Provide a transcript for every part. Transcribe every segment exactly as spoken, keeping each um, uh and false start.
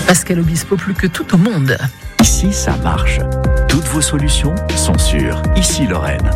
Pascal Obispo, plus que tout au monde. Ici, ça marche. Toutes vos solutions sont sûres. Ici, Lorraine.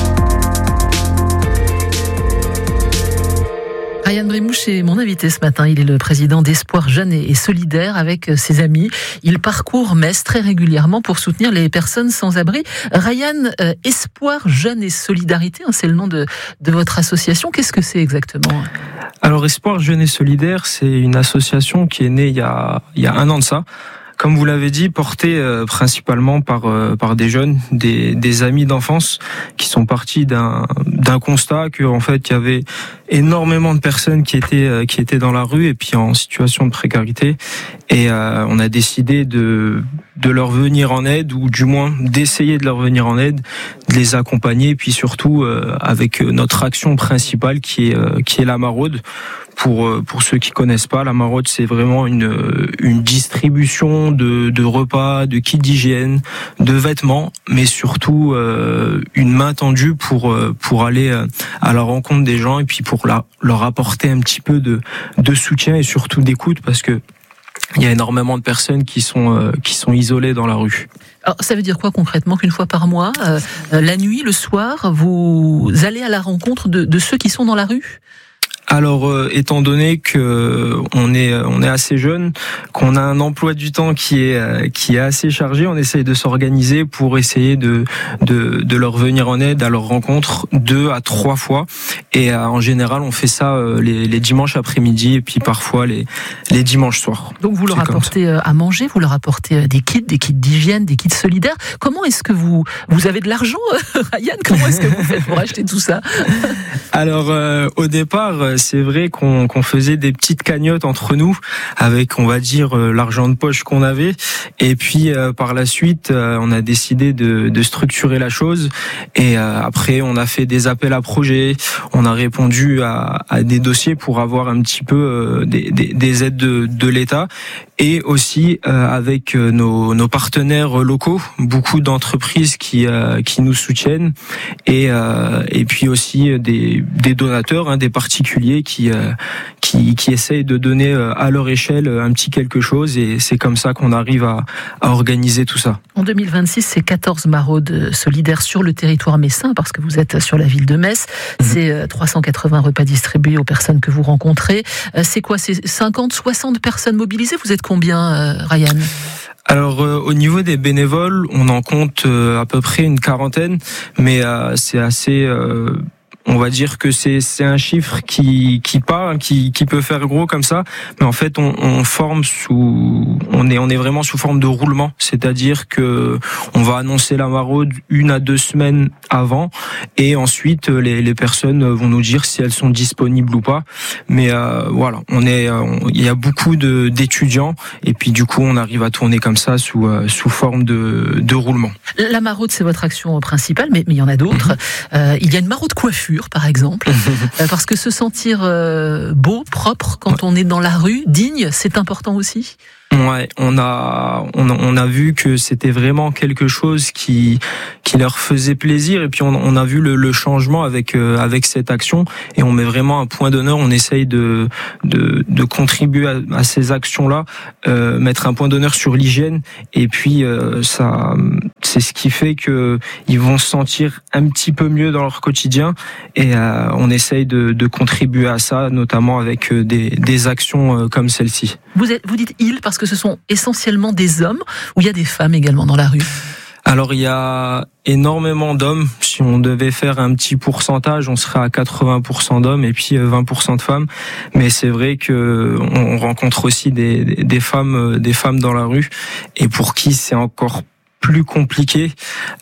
Ryan Brimouche est mon invité ce matin. Il est le président d'Espoir Jeunes et Solidaire avec ses amis. Il parcourt Metz très régulièrement pour soutenir les personnes sans abri. Ryan, euh, Espoir Jeunes et Solidarité, hein, c'est le nom de, de votre association. Qu'est-ce que c'est exactement ? Alors Espoir Jeunes et Solidaire, c'est une association qui est née il y a, il y a un an de ça. Comme vous l'avez dit, portée euh, principalement par euh, par des jeunes, des des amis d'enfance qui sont partis d'un d'un constat que en fait il y avait énormément de personnes qui étaient euh, qui étaient dans la rue et puis en situation de précarité, et euh, on a décidé de de leur venir en aide, ou du moins d'essayer de leur venir en aide, de les accompagner, et puis surtout euh, avec notre action principale qui est euh, qui est la maraude. Pour pour ceux qui connaissent pas, la maraude, c'est vraiment une une distribution de de repas, de kits d'hygiène, de vêtements, mais surtout euh, une main tendue pour pour aller à la rencontre des gens et puis pour la, leur apporter un petit peu de de soutien et surtout d'écoute, parce que il y a énormément de personnes qui sont euh, qui sont isolées dans la rue. Alors, ça veut dire quoi concrètement, qu'une fois par mois, euh, la nuit, le soir, vous allez à la rencontre de de ceux qui sont dans la rue ? Alors, euh, étant donné que on est on est assez jeune, qu'on a un emploi du temps qui est euh, qui est assez chargé, on essaye de s'organiser pour essayer de de de leur venir en aide à leur rencontre deux à trois fois. Et euh, en général, on fait ça euh, les les dimanches après-midi et puis parfois les les dimanches soirs. Donc vous leur apportez à manger, vous leur apportez des kits, des kits d'hygiène, des kits solidaires. Comment est-ce que vous vous avez de l'argent, Ryan ? Comment est-ce que vous faites pour acheter tout ça ? Alors euh, au départ, c'est vrai qu'on, qu'on faisait des petites cagnottes entre nous avec, on va dire, euh, l'argent de poche qu'on avait. Et puis euh, par la suite, euh, on a décidé de, de structurer la chose. Et euh, après, on a fait des appels à projets. On a répondu à, à des dossiers pour avoir un petit peu euh, des, des, des aides de, de l'État. Et aussi euh, avec nos, nos partenaires locaux, beaucoup d'entreprises qui euh, qui nous soutiennent, et euh, et puis aussi des des donateurs, hein, des particuliers qui euh, qui qui essayent de donner à leur échelle un petit quelque chose, et c'est comme ça qu'on arrive à à organiser tout ça. En deux mille vingt-six, c'est quatorze maraudes solidaires sur le territoire messin, parce que vous êtes sur la ville de Metz. Mmh. C'est trois cent quatre-vingts repas distribués aux personnes que vous rencontrez. C'est quoi, c'est cinquante, soixante personnes mobilisées ? Vous êtes combien, euh, Ryan ? Alors euh, au niveau des bénévoles, on en compte euh, à peu près une quarantaine, mais euh, c'est assez... Euh On va dire que c'est c'est un chiffre qui qui part, qui qui peut faire gros comme ça, mais en fait on on forme sous on est on est vraiment sous forme de roulement, c'est-à-dire que on va annoncer la maraude une à deux semaines avant, et ensuite les les personnes vont nous dire si elles sont disponibles ou pas. Mais euh, voilà, on est il y a beaucoup de d'étudiants, et puis du coup on arrive à tourner comme ça sous euh, sous forme de de roulement. La maraude, c'est votre action principale, mais mais il y en a d'autres. Euh, il y a une maraude coiffure, par exemple, parce que se sentir euh, beau, propre quand on est dans la rue, digne, c'est important aussi. Ouais, on a on a, on a vu que c'était vraiment quelque chose qui qui leur faisait plaisir, et puis on, on a vu le, le changement avec euh, avec cette action, et on met vraiment un point d'honneur. On essaye de de, de contribuer à, à ces actions-là, euh, mettre un point d'honneur sur l'hygiène, et puis euh, ça c'est ce qui fait que ils vont se sentir un petit peu mieux dans leur quotidien, et euh, on essaye de, de contribuer à ça, notamment avec des des actions euh, comme celle-ci. Vous êtes, vous dites ils parce que ce sont essentiellement des hommes, ou il y a des femmes également dans la rue ? Alors il y a énormément d'hommes. Si on devait faire un petit pourcentage, on serait à quatre-vingts pour cent d'hommes et puis vingt pour cent de femmes. Mais c'est vrai que on rencontre aussi des, des femmes, des femmes dans la rue, et pour qui c'est encore plus compliqué,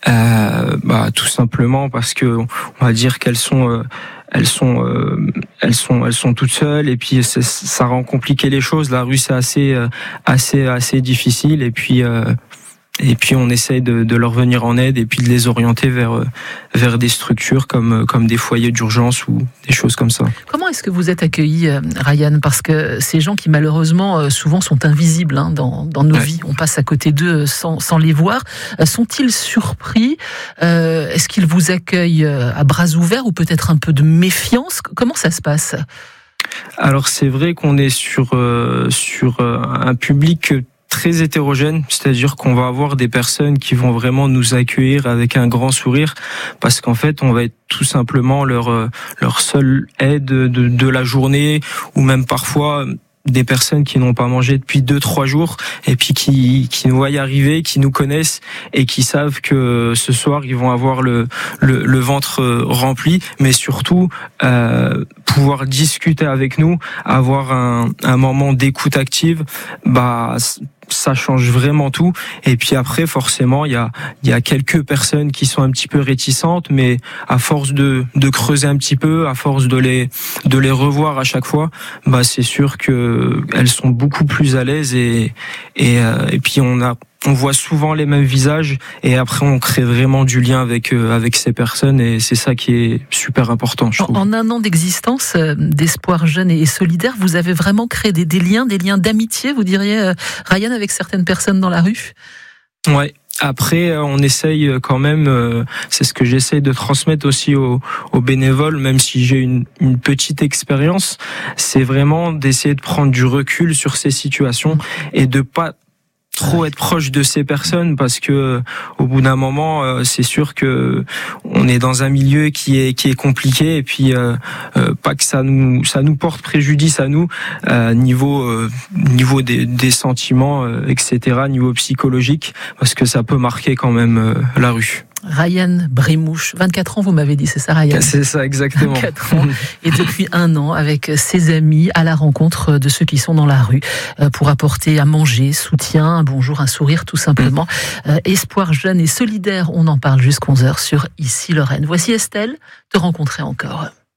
euh, bah tout simplement parce que on va dire qu'elles sont euh, elles sont euh, elles sont elles sont toutes seules, et puis ça rend compliqué les choses. La rue, c'est assez euh, assez assez difficile, et puis euh, et puis on essaye de, de leur venir en aide, et puis de les orienter vers vers des structures comme comme des foyers d'urgence ou des choses comme ça. Comment est-ce que vous êtes accueilli, Ryan ? Parce que ces gens qui malheureusement souvent sont invisibles, hein, dans dans nos ouais. vies, on passe à côté d'eux sans sans les voir. Sont-ils surpris ? euh, Est-ce qu'ils vous accueillent à bras ouverts, ou peut-être un peu de méfiance ? Comment ça se passe ? Alors c'est vrai qu'on est sur euh, sur un public très hétérogène, c'est-à-dire qu'on va avoir des personnes qui vont vraiment nous accueillir avec un grand sourire, parce qu'en fait, on va être tout simplement leur leur seule aide de, de la journée, ou même parfois des personnes qui n'ont pas mangé depuis deux trois jours et puis qui qui nous voient y arriver, qui nous connaissent et qui savent que ce soir ils vont avoir le le, le ventre rempli, mais surtout euh, pouvoir discuter avec nous, avoir un un moment d'écoute active, bah ça change vraiment tout. Et puis après, forcément, il y a il y a quelques personnes qui sont un petit peu réticentes, mais à force de de creuser un petit peu, à force de les de les revoir à chaque fois, bah c'est sûr que elles sont beaucoup plus à l'aise et et euh, et puis on a on voit souvent les mêmes visages et après on crée vraiment du lien avec euh, avec ces personnes et c'est ça qui est super important, je trouve. En un an d'existence euh, d'Espoir Jeune et Solidaire, vous avez vraiment créé des, des liens, des liens d'amitié, vous diriez, euh, Ryan, avec certaines personnes dans la rue? Ouais. Après, on essaye quand même, euh, c'est ce que j'essaye de transmettre aussi aux, aux bénévoles, même si j'ai une, une petite expérience, c'est vraiment d'essayer de prendre du recul sur ces situations et de pas trop être proche de ces personnes, parce que au bout d'un moment, c'est sûr que on est dans un milieu qui est qui est compliqué et puis euh, euh, pas que ça nous ça nous porte préjudice à nous euh, niveau euh, niveau des, des sentiments euh, et cetera, niveau psychologique, parce que ça peut marquer quand même euh, la rue. Ryan Brimouche, vingt-quatre ans, vous m'avez dit, c'est ça, Ryan? C'est ça, exactement. vingt-quatre ans, et depuis un an, avec ses amis, à la rencontre de ceux qui sont dans la rue, pour apporter à manger, soutien, un bonjour, un sourire, tout simplement. Mmh. Espoir Jeune et Solidaire, on en parle jusqu'à onze heures sur Ici Lorraine. Voici Estelle, Te rencontrer encore.